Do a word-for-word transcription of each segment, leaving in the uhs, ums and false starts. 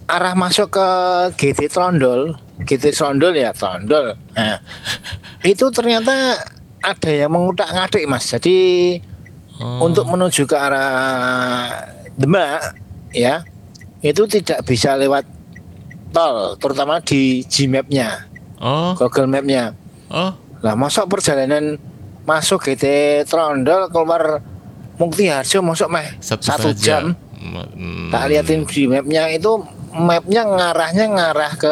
arah masuk ke G T Trondol, G T Trondol ya Trondol. Nah, itu ternyata ada yang mengutak-ngatik Mas. Jadi Oh. untuk menuju ke arah Demak ya, itu tidak bisa lewat tol, terutama di Gmap-nya, Oh. Google Map-nya. Oh. Lah masuk perjalanan masuk G T Trondol keluar Muktiharjo masuk meh Satu, satu saja. jam. Hmm. Tak liatin di mapnya itu, mapnya ngarahnya ngarah ke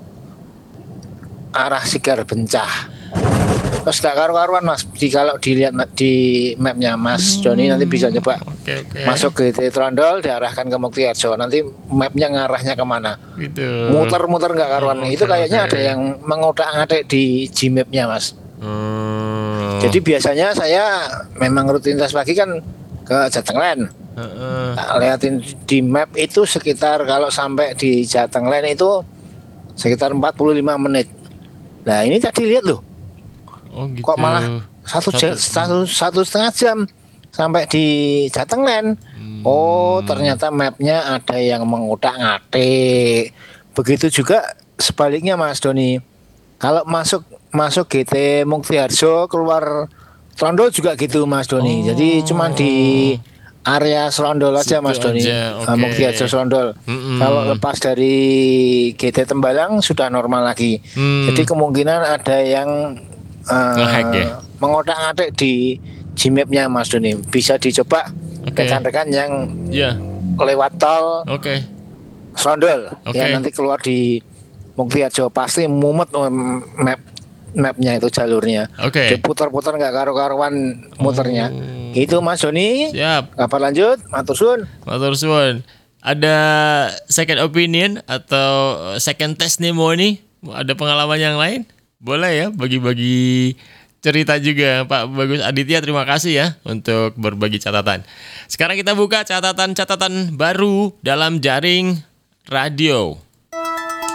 arah Sigar Bencah. Terus gak karu-karuan Mas. Di, kalau dilihat di mapnya Mas Joni nanti bisa coba Oke, oke. masuk ke G T Trondol diarahkan ke Muktiharjo. Nanti mapnya ngarahnya kemana? Gitu. Muter-muter nggak karuan. Oh, Itu oke, kayaknya oke. ada yang mengotak-ngatik di Gmap-nya Mas. Hmm. Jadi biasanya saya memang rutinitas pagi kan ke Jatenglen. Heeh. Nah, liatin di map itu sekitar kalau sampai di Jatenglen itu sekitar empat puluh lima menit. Nah ini tadi lihat loh, Oh gitu. kok malah satu jam, satu, satu setengah jam sampai di Jatenglen. Hmm. Oh ternyata mapnya ada yang mengutak-ngatik. Begitu juga sebaliknya Mas Doni. Kalau masuk masuk G T Muktiharjo keluar Trondol juga gitu Mas Doni. Oh. Jadi cuma di area Serondol aja Situ Mas Doni, aja, uh, oke. Muktiharjo Serondol. Mm-mm. Kalau lepas dari G T Tembalang sudah normal lagi. Hmm. Jadi kemungkinan ada yang uh, Ngehack ya? mengotak-ngatik di Gmap-nya Mas Doni. Bisa dicoba Oke. rekan-rekan yang Ya. lewat tol Oke. Serondol. Oke. Ya nanti keluar di Muktiharjo pasti mumet um, map mapnya itu jalurnya. Oke. Diputar-putar nggak karu-karuan muternya. Oh. Itu Mas Joni. Siap. Kapan lanjut? Matur suwun. Matur suwun. Ada second opinion atau second testimony? Ada pengalaman yang lain? Boleh ya bagi-bagi cerita juga Pak Bagus Aditya. Terima kasih ya untuk berbagi catatan. Sekarang kita buka catatan-catatan baru dalam Jaring Radio.